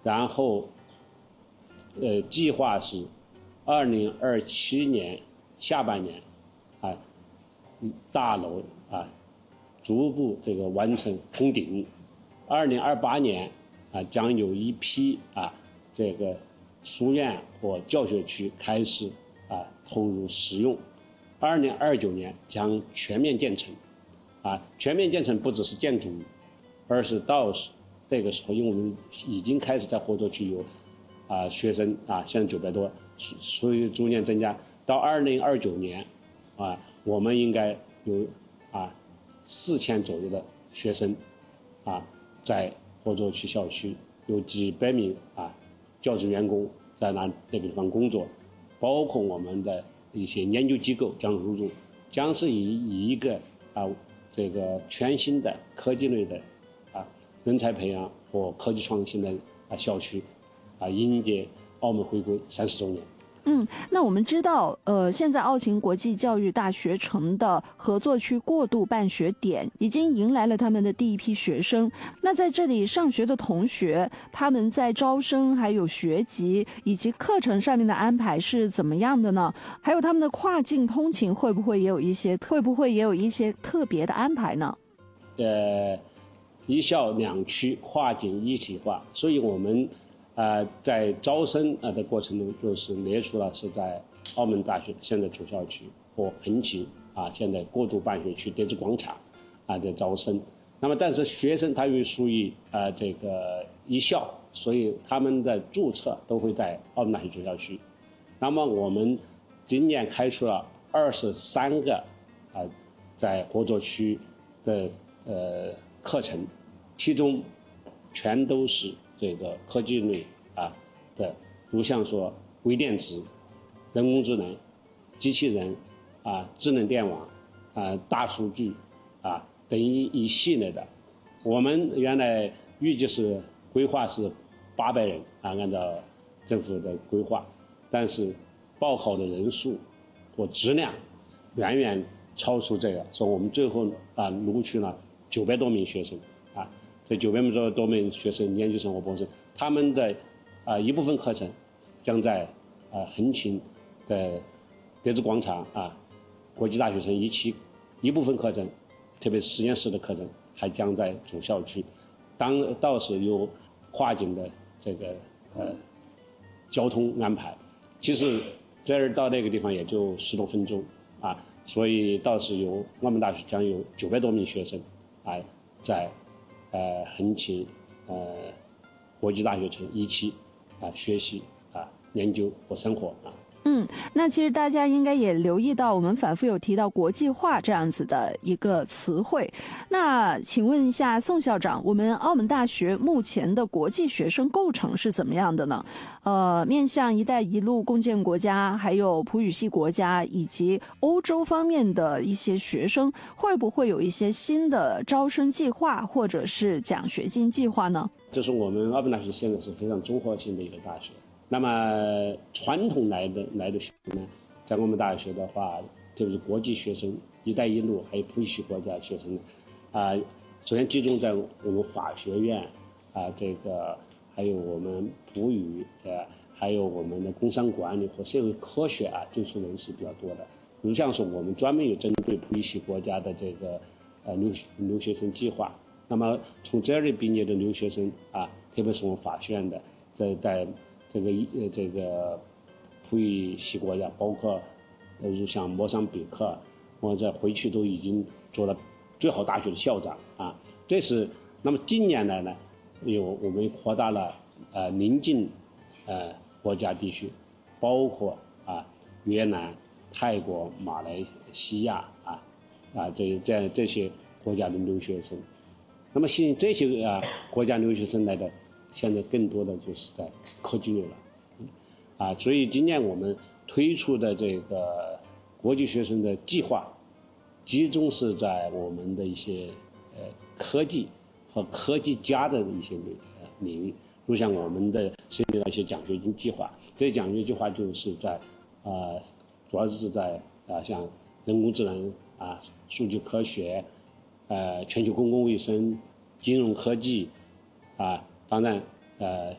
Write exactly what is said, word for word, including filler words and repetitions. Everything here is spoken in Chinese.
然后，呃，计划是二零二七年下半年，啊，大楼啊逐步这个完成封顶，二零二八年啊将有一批啊这个书院或教学区开始啊投入使用，二零二九年将全面建成，啊，全面建成不只是建筑，而是到这个时候，因为我们已经开始在合作区有啊学生啊，现在九百多，所以逐年增加，到二零二九年，啊，我们应该有啊四千左右的学生，啊，在合作区校区有几百名啊教职员工在那那个地方工作，包括我们的一些研究机构将入驻，将是以以一个啊这个全新的科技类的啊人才培养和科技创新的啊校区，啊迎接澳门回归三十周年。 嗯，那我们知道，呃，现在澳勤国际教育大学城的合作区过渡办学点已经迎来了他们的第一批学生。那在这里上学的同学，他们在招生、还有学籍以及课程上面的安排是怎么样的呢？还有他们的跨境通勤会不会也有一些，会不会也有一些特别的安排呢？ 呃，一校两区跨境一体化，所以我们。呃，在招生啊的过程中，就是列出了是在澳门大学现在主校区或横琴啊，现在过渡办学区蝶子广场啊的招生。那么，但是学生他又属于啊这个一校，所以他们的注册都会在澳门大学主校区。那么，我们今年开出了二十三个啊在合作区的呃课程，其中全都是。这个科技类啊的，如像说微电子、人工智能、机器人啊、智能电网啊、大数据啊等一一系列的，我们原来预计是规划是八百人啊，按照政府的规划，但是报考的人数或质量远远超出这个，所以我们最后啊录取了九百多名学生啊。这九百多多名学生，研究生和博士，他们的啊、呃、一部分课程将在啊横琴的蝶子广场啊国际大学城一期，一部分课程，特别实验室的课程，还将在主校区。当到时有跨境的这个呃交通安排，其实这儿到那个地方也就十多分钟啊，所以到时有澳门大学将有九百多名学生啊在。呃，横琴，呃，国际大学城一期啊，学习啊，研究和生活啊。 嗯，那其实大家应该也留意到，我们反复有提到国际化这样子的一个词汇。那请问一下宋校长，我们澳门大学目前的国际学生构成是怎么样的呢？呃，面向“一带一路”共建国家，还有葡语系国家以及欧洲方面的一些学生，会不会有一些新的招生计划或者是奖学金计划呢？ 就是我们澳门大学现在是非常综合性的一个大学。那么传统来的来的学生呢，在我们大学的话，特别是国际学生、一带一路还有葡语系国家学生呢，啊，首先集中在我们法学院啊，这个还有我们葡语呃，还有我们的工商管理和社会科学啊，接触人是比较多的。如像是我们专门有针对葡语系国家的这个呃留留学生计划，那么从这里毕业的留学生啊，特别是我们法学院的，在在这个呃这个葡语系国家，包括如像莫桑比克，我这回去都已经做了最好大学的校长啊。这是那么近年来呢，有我们扩大了呃邻近呃国家地区，包括啊越南、泰国、马来西亚啊啊这这这些国家的留学生。那么吸引这些啊国家留学生来的。现在更多的就是在科技类了，啊，所以今年我们推出的这个国际学生的计划，集中是在我们的一些呃科技和科技家的一些领呃领域，如像我们的设立了一些奖学金计划，这些奖学金计划就是在啊、呃，主要是在啊像人工智能啊、数据科学、呃全球公共卫生、金融科技啊。当然，呃，